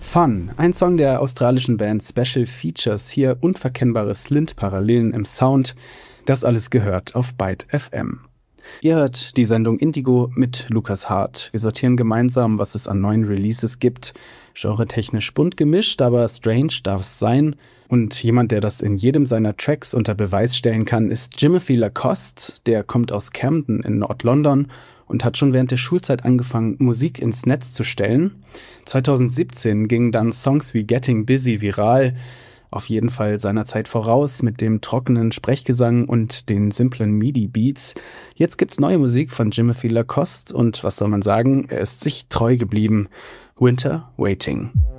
Fun, ein Song der australischen Band Special Features, hier unverkennbare Slint-Parallelen im Sound. Das alles gehört auf Byte FM. Ihr hört die Sendung Indigo mit Lukas Hart. Wir sortieren gemeinsam, was es an neuen Releases gibt. Genre-technisch bunt gemischt, aber strange darf es sein. Und jemand, der das in jedem seiner Tracks unter Beweis stellen kann, ist Jimothy Lacoste. Der kommt aus Camden in Nord-London und hat schon während der Schulzeit angefangen, Musik ins Netz zu stellen. 2017 gingen dann Songs wie Getting Busy viral. Auf jeden Fall seiner Zeit voraus mit dem trockenen Sprechgesang und den simplen MIDI-Beats. Jetzt gibt's neue Musik von Jimothy Lacoste und was soll man sagen, er ist sich treu geblieben. Winter Waiting.